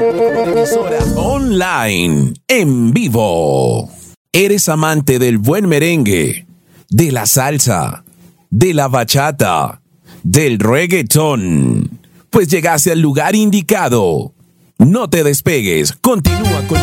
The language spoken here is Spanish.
Emisoras online, en vivo. ¿Eres amante del buen merengue, de la salsa, de la bachata, del reggaetón? Pues llegaste al lugar indicado. No te despegues, continúa con